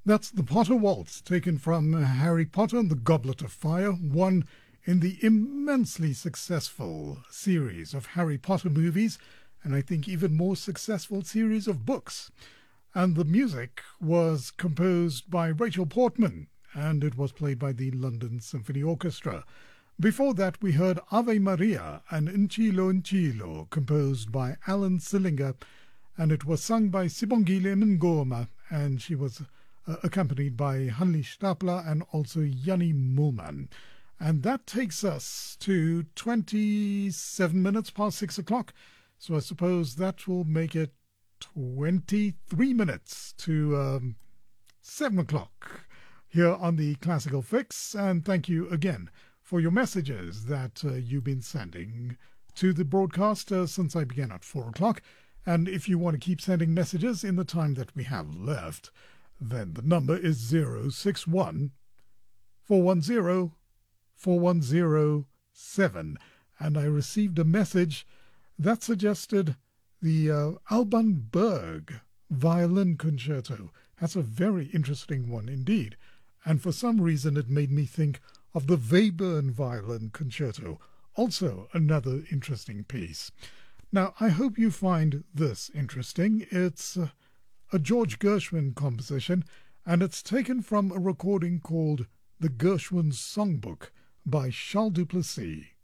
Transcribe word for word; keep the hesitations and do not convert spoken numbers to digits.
That's the Potter Waltz, taken from Harry Potter and the Goblet of Fire, one in the immensely successful series of Harry Potter movies, and I think even more successful series of books. And the music was composed by Rachel Portman, and it was played by the London Symphony Orchestra. Before that, we heard Ave Maria and Nchilo Nchilo, composed by Alan Sillinger, and it was sung by Sibongile Ngoma, and she was uh, accompanied by Hanli Stapler and also Yanni Moolman. And that takes us to twenty-seven minutes past six o'clock, so I suppose that will make it twenty-three minutes to um, seven o'clock here on the Classical Fix, and thank you again for your messages that uh, you've been sending to the broadcast uh, since I began at four o'clock. And if you want to keep sending messages in the time that we have left, then the number is zero six one, four one zero, four one zero seven. And I received a message that suggested the uh, Alban Berg Violin Concerto. That's a very interesting one indeed. And for some reason it made me think of the Webern Violin Concerto, also another interesting piece. Now, I hope you find this interesting. It's uh, a George Gershwin composition, and it's taken from a recording called The Gershwin Songbook by Charles Duplessis.